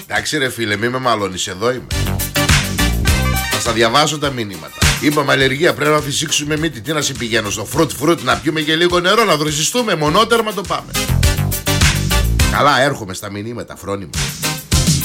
Εντάξει ρε φίλε, μη με μαλώνεις, εδώ είμαι. Θα στα διαβάσω τα μηνύματα. Είπαμε αλλεργία, πρέπει να φυσήξουμε μύτη. Τι να συμπηγαίνω στο φρουτ, να πιούμε και λίγο νερό, να δροσιστούμε. Μονότερμα το πάμε. Καλά, έρχομαι στα μηνύματα, φρόνημα.